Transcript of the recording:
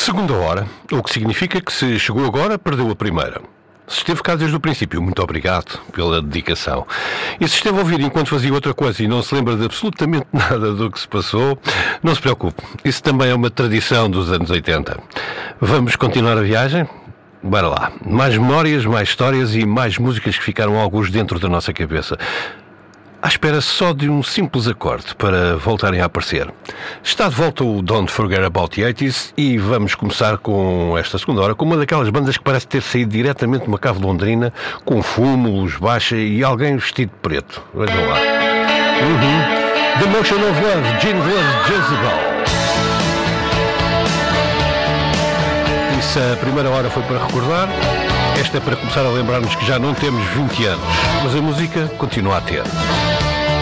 Segunda hora, o que significa que se chegou agora, perdeu a primeira. Se esteve cá desde o princípio, muito obrigado pela dedicação. E se esteve a ouvir enquanto fazia outra coisa e não se lembra de absolutamente nada do que se passou, não se preocupe. Isso também é uma tradição dos anos 80. Vamos continuar a viagem? Bora lá. Mais memórias, mais histórias e mais músicas que ficaram alguns dentro da nossa cabeça. À espera só de um simples acorde para voltarem a aparecer. Está de volta o Don't Forget About the 80s e vamos começar com esta segunda hora com uma daquelas bandas que parece ter saído diretamente de uma cave londrina, com fumo, luz baixa e alguém vestido de preto. Vejam lá. The Motion of Love, Jinglers Jezebel. E se a primeira hora foi para recordar, esta é para começar a lembrar-nos que já não temos 20 anos, mas a música continua a ter.